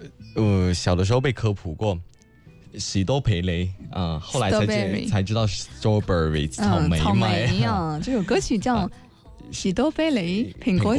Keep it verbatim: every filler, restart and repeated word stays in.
呃小的时候被科普过。喜多培雷啊、呃，后来才知才知道 strawberry 草莓嗯、草莓啊，这首歌曲叫《喜多培雷苹果